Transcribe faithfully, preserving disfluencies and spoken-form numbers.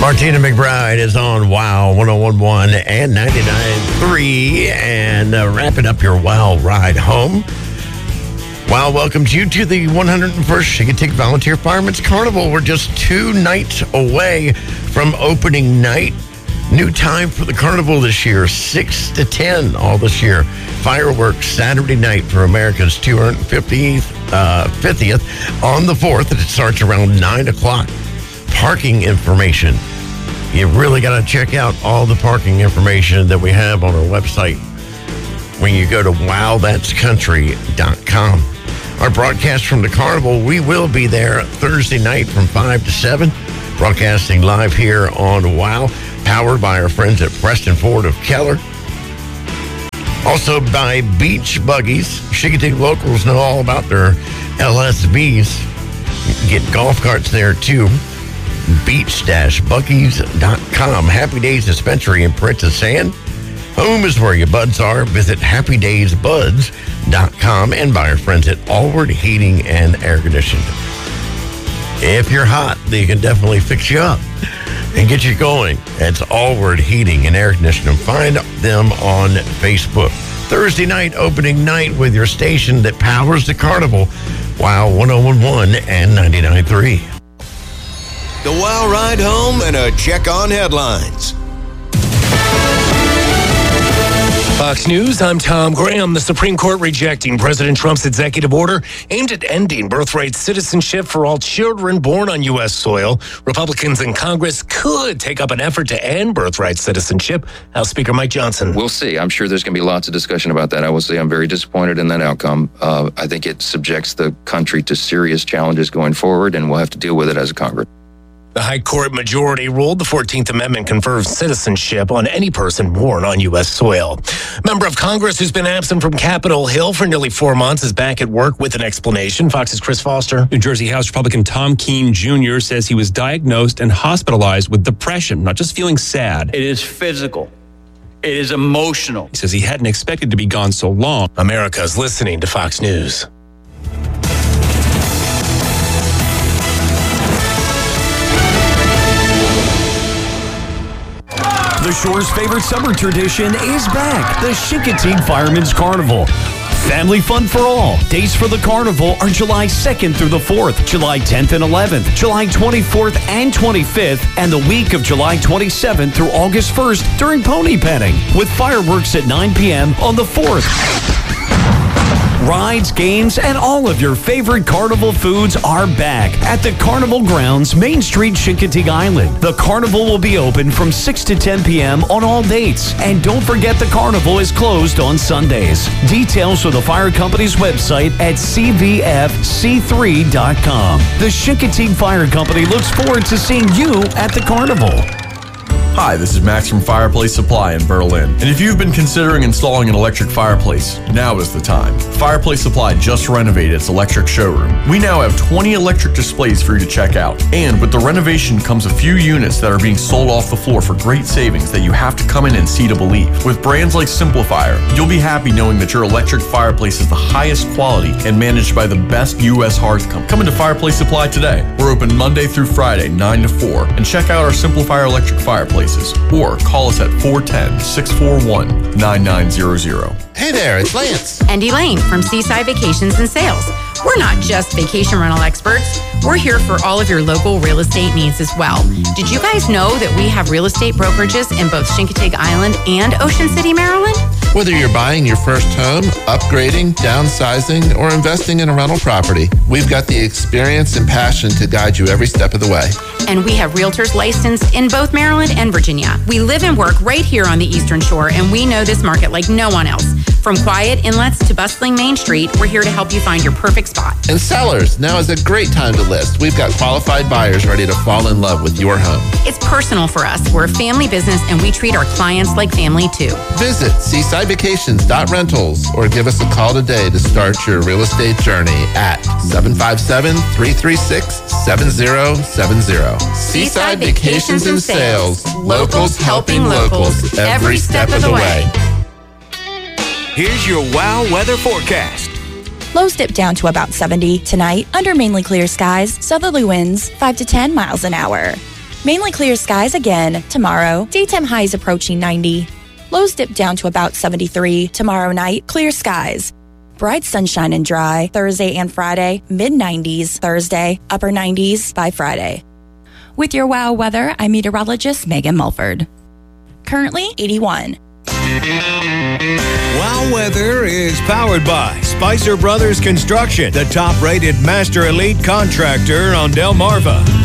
Martina McBride is on WOW one oh one point one and ninety-nine point three, and uh, wrapping up your WOW ride home. WOW welcomes you to the one hundred first Chincoteague Volunteer Firemen's Carnival. We're just two nights away from opening night. New time for the carnival this year, six to ten all this year. Fireworks Saturday night for America's two hundred fiftieth, uh, fiftieth on the fourth, and it starts around nine o'clock. Parking information. You really got to check out all the parking information that we have on our website when you go to wow that's country dot com. Our broadcast from the carnival, we will be there Thursday night from five to seven, broadcasting live here on WOW, powered by our friends at Preston Ford of Keller. Also by Beach Buggies. Chincoteague locals know all about their L S Bs. You can get golf carts there too. beach dash buggies dot com. Happy Days Dispensary in Princess Anne. Home is where your buds are. Visit happy days buds dot com and by our friends at Allward Heating and Air Conditioning. If you're hot, they can definitely fix you up and get you going. It's Allward Heating and Air Conditioning. Find them on Facebook. Thursday night, opening night with your station that powers the carnival. WOW one oh one point one and ninety-nine point three. The WOW Ride Home and a check on headlines. Fox News, I'm Tom Graham. The Supreme Court rejecting President Trump's executive order aimed at ending birthright citizenship for all children born on U S soil. Republicans in Congress could take up an effort to end birthright citizenship. House Speaker Mike Johnson. We'll see. I'm sure there's going to be lots of discussion about that. I will say I'm very disappointed in that outcome. Uh, I think it subjects the country to serious challenges going forward, and we'll have to deal with it as a Congress. The High Court majority ruled the fourteenth Amendment confers citizenship on any person born on U S soil. Member of Congress who's been absent from Capitol Hill for nearly four months is back at work with an explanation. Fox's Chris Foster. New Jersey House Republican Tom Keene Junior says he was diagnosed and hospitalized with depression, not just feeling sad. It is physical. It is emotional. He says he hadn't expected to be gone so long. America's listening to Fox News. The Shore's favorite summer tradition is back, the Chincoteague Firemen's Carnival. Family fun for all. Dates for the carnival are July second through the fourth, July tenth and eleventh, July twenty-fourth and twenty-fifth, and the week of July twenty-seventh through August first during pony petting, with fireworks at nine p.m. on the fourth. Rides, games, and all of your favorite carnival foods are back at the Carnival Grounds, Main Street, Chincoteague Island. The carnival will be open from six to ten p.m. on all dates. And don't forget the carnival is closed on Sundays. Details for the fire company's website at c v f c three dot com. The Chincoteague Fire Company looks forward to seeing you at the carnival. Hi, this is Max from Fireplace Supply in Berlin. And if you've been considering installing an electric fireplace, now is the time. Fireplace Supply just renovated its electric showroom. We now have twenty electric displays for you to check out. And with the renovation comes a few units that are being sold off the floor for great savings that you have to come in and see to believe. With brands like Simplifier, you'll be happy knowing that your electric fireplace is the highest quality and managed by the best U S hearth company. Come into Fireplace Supply today. We're open Monday through Friday, nine to four. And check out our Simplifier electric fireplace. Or call us at four one zero, six four one, nine nine zero zero. Hey there, it's Lance. And Elaine from Seaside Vacations and Sales. We're not just vacation rental experts. We're here for all of your local real estate needs as well. Did you guys know that we have real estate brokerages in both Chincoteague Island and Ocean City, Maryland? Whether you're buying your first home, upgrading, downsizing, or investing in a rental property, we've got the experience and passion to guide you every step of the way. And we have realtors licensed in both Maryland and Virginia. We live and work right here on the Eastern Shore, and we know this market like no one else. From quiet inlets to bustling Main Street, we're here to help you find your perfect spot. And sellers, now is a great time to list. We've got qualified buyers ready to fall in love with your home. It's personal for us. We're a family business, and we treat our clients like family too. Visit seaside vacations dot rentals or give us a call today to start your real estate journey at seven five seven, three three six, seven zero seven zero. Seaside Vacations and Sales. Locals helping locals every step of the way. Here's your WOW weather forecast. Lows dip down to about seventy tonight under mainly clear skies, southerly winds five to ten miles an hour. Mainly clear skies again tomorrow. Daytime highs approaching ninety. Lows dip down to about seventy-three. Tomorrow night, clear skies. Bright sunshine and dry Thursday and Friday. Mid nineties Thursday, upper nineties by Friday. With your WOW weather, I'm meteorologist Megan Mulford. Currently eighty-one. WOW Weather is powered by Spicer Brothers Construction, the top-rated master elite contractor on Delmarva.